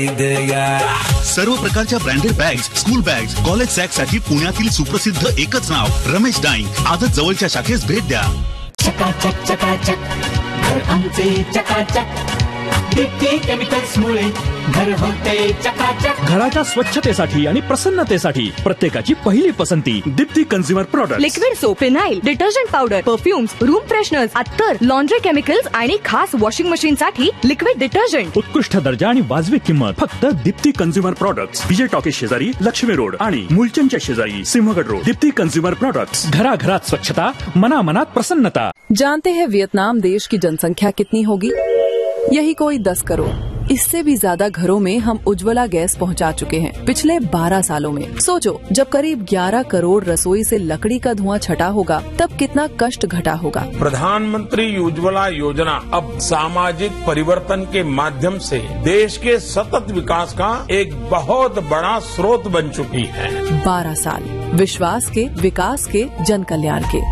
सर्व प्रकारच्या branded bags, school bags, college sack साठी पुण्यातील सुप्रसिद्ध एकच नाव रमेश डाईंग. आजच जवळच्या शाखेस भेट द्या. चकाचक चकाचक घर आमचे चकाचक. दीप्ती केमिकल्स मुळे घर होते चकाचक. घराच्या स्वच्छतेसाठी आणि प्रसन्नतेसाठी प्रत्येकाची पहिली पसंती Deepti consumer product. Liquid soap, phenyl, detergent powder, perfumes, room fresheners, अत्तर, लॉन्ड्री केमिकल्स आणि खास वॉशिंग मशीन साठी लिक्विड डिटर्जंट. उत्कृष्ट दर्जा आणि वाजवी किंमत फक्त दीप्ती कन्झ्युमर प्रोडक्ट्स. विजय टॉकीज शेजारी, लक्ष्मी रोड आणि मुलचंदच्या शेजारी, Sinhagad road. Deepti consumer products. घराघरात स्वच्छता, मनामनात प्रसन्नता. जानते हैं वियतनाम देश की जनसंख्या कितनी होगी? यही कोई 10 करोड़. इससे भी ज्यादा घरों में हम उज्ज्वला गैस पहुंचा चुके हैं पिछले 12 सालों में. सोचो, जब करीब 11 करोड़ रसोई से लकड़ी का धुआं छटा होगा तब कितना कष्ट घटा होगा. प्रधानमंत्री उज्ज्वला योजना अब सामाजिक परिवर्तन के माध्यम से देश के सतत विकास का एक बहुत बड़ा स्रोत बन चुकी है. 12 साल विश्वास के, विकास के, जन कल्याण के.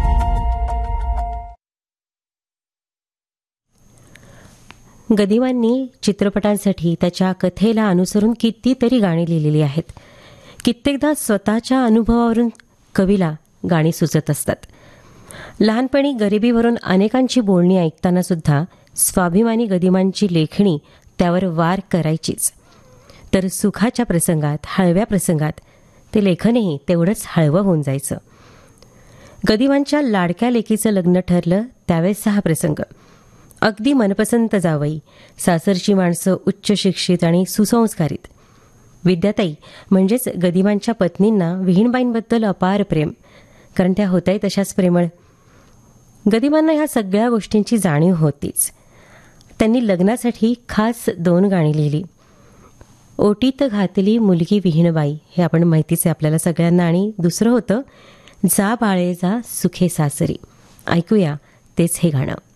गदिमांनी चित्रपटांसाठी त्याच्या कथेला अनुसरून कितीतरी गाणी लिहिलेली आहेत. कित्येकदा स्वतःच्या अनुभवावरून कवीला गाणी सुचत असतात. लहानपणी गरिबीवरून अनेकांची बोलणी ऐकताना सुद्धा स्वाभिमानी गदिमांची लेखणी त्यावर वार करायचीच. तर सुखाच्या प्रसंगात, हळव्या प्रसंगात ते लेखनही तेवढंच हळवं होऊन जायचं. गदिमांच्या लाडक्या लेकीचं लग्न ठरलं त्यावेळेसचा हा प्रसंग. अगदी मनपसंत जावई, सासरची माणसं उच्च शिक्षित आणि सुसंस्कारित. विद्याताई म्हणजेच गदिमांच्या पत्नींना विहीणबाईंबद्दल अपार प्रेम, कारण त्या होत्याही तशाच प्रेमळ. गदिमांना ह्या सगळ्या गोष्टींची जाणीव होतीच. त्यांनी लग्नासाठी खास 2 गाणी लिहिली. ओटीत घातली मुलगी विहीणबाई, हे आपण माहितीच आहे आपल्याला सगळ्यांना. आणि दुसरं होतं जा बाळे जा सुखे सासरी. ऐकूया तेच हे गाणं.